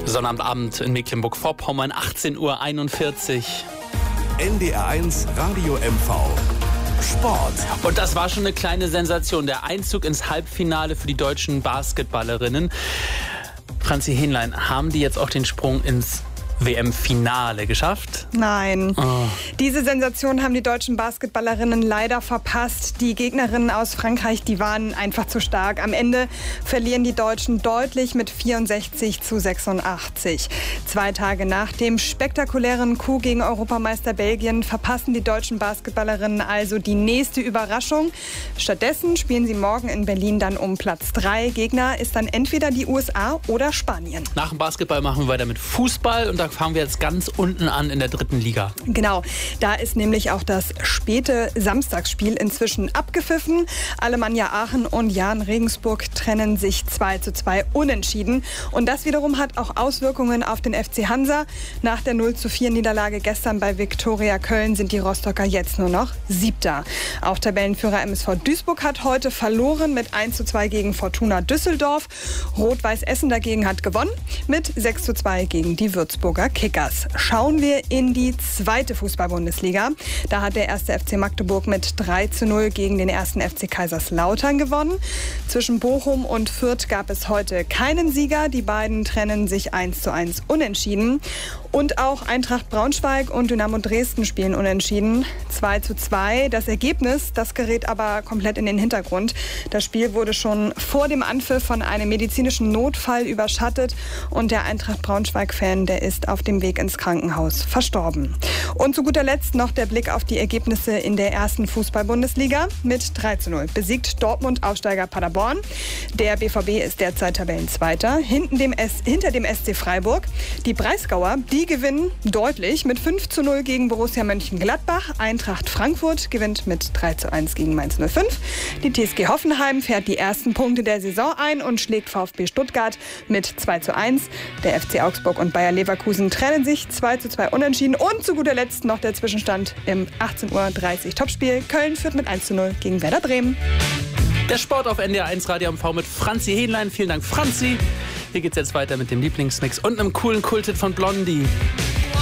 Sonnabendabend in Mecklenburg-Vorpommern, 18:41 Uhr. NDR1 Radio MV. Sport. Und das war schon eine kleine Sensation. Der Einzug ins Halbfinale für die deutschen Basketballerinnen. Franzi Hähnlein, haben die jetzt auch den Sprung ins WM-Finale geschafft? Nein. Diese Sensation haben die deutschen Basketballerinnen leider verpasst. Die Gegnerinnen aus Frankreich, die waren einfach zu stark. Am Ende verlieren die Deutschen deutlich mit 64-86. 2 Tage nach dem spektakulären Coup gegen Europameister Belgien verpassen die deutschen Basketballerinnen also die nächste Überraschung. Stattdessen spielen sie morgen in Berlin dann um Platz 3. Gegner ist dann entweder die USA oder Spanien. Nach dem Basketball machen wir weiter mit Fußball und da fangen wir jetzt ganz unten an in der 3. Liga. Genau, da ist nämlich auch das späte Samstagsspiel inzwischen abgepfiffen. Alemannia Aachen und Jahn Regensburg trennen sich 2:2 unentschieden. Und das wiederum hat auch Auswirkungen auf den FC Hansa. Nach der 0:4 Niederlage gestern bei Viktoria Köln sind die Rostocker jetzt nur noch 7. Auch Tabellenführer MSV Duisburg hat heute verloren mit 1:2 gegen Fortuna Düsseldorf. Rot-Weiß Essen dagegen hat gewonnen mit 6:2 gegen die Würzburger Kickers. Schauen wir in die 2. Fußball-Bundesliga. Da hat der 1. FC Magdeburg mit 3:0 gegen den 1. FC Kaiserslautern gewonnen. Zwischen Bochum und Fürth gab es heute keinen Sieger. Die beiden trennen sich 1:1 unentschieden. Und auch Eintracht Braunschweig und Dynamo Dresden spielen unentschieden. 2:2. Das Ergebnis, das gerät aber komplett in den Hintergrund. Das Spiel wurde schon vor dem Anpfiff von einem medizinischen Notfall überschattet. Und der Eintracht Braunschweig-Fan, der ist auf dem Weg ins Krankenhaus verstorben. Und zu guter Letzt noch der Blick auf die Ergebnisse in der 1. Fußball-Bundesliga. Mit 3:0 besiegt Dortmund Aufsteiger Paderborn. Der BVB ist derzeit Tabellenzweiter, hinter dem SC Freiburg. Die Breisgauer, die gewinnen deutlich mit 5:0 gegen Borussia Mönchengladbach. Eintracht Frankfurt gewinnt mit 3:1 gegen Mainz 05. Die TSG Hoffenheim fährt die ersten Punkte der Saison ein und schlägt VfB Stuttgart mit 2:1. Der FC Augsburg und Bayer Leverkusen trennen sich 2:2 unentschieden. Und zu guter Letzt noch der Zwischenstand im 18:30 Uhr Topspiel. Köln führt mit 1:0 gegen Werder Bremen. Der Sport auf NDR1 Radio MV mit Franzi Hähnlein. Vielen Dank, Franzi. Hier geht's jetzt weiter mit dem Lieblingsmix und einem coolen Kulthit von Blondie.